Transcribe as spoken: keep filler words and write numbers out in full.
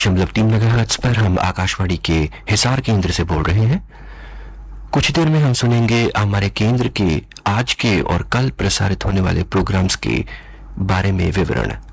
दशमलव तीन मेगाहर्ट्ज पर हम आकाशवाणी के हिसार केंद्र से बोल रहे हैं। कुछ देर में हम सुनेंगे हमारे केंद्र के आज के और कल प्रसारित होने वाले प्रोग्राम्स के बारे में विवरण।